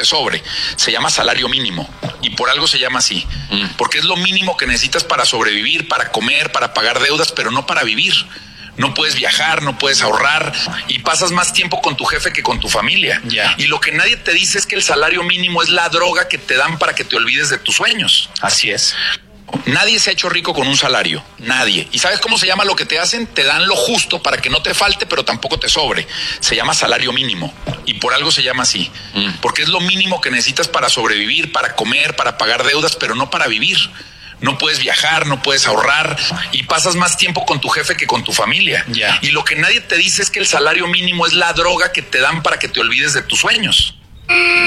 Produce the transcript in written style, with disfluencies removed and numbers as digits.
sobre. Se llama salario mínimo y por algo se llama así. Porque es lo mínimo que necesitas para sobrevivir, para comer, para pagar deudas, pero no para vivir. No puedes viajar, no puedes ahorrar y pasas más tiempo con tu jefe que con tu familia. Y lo que nadie te dice es que el salario mínimo es la droga que te dan para que te olvides de tus sueños. Así es. Nadie se ha hecho rico con un salario, nadie. ¿Y sabes cómo se llama lo que te hacen? Te dan lo justo para que no te falte, pero tampoco te sobre. Se llama salario mínimo y por algo se llama así. Porque es lo mínimo que necesitas para sobrevivir, para comer, para pagar deudas, pero no para vivir. No puedes viajar, no puedes ahorrar y pasas más tiempo con tu jefe que con tu familia. Y lo que nadie te dice es que el salario mínimo es la droga que te dan para que te olvides de tus sueños.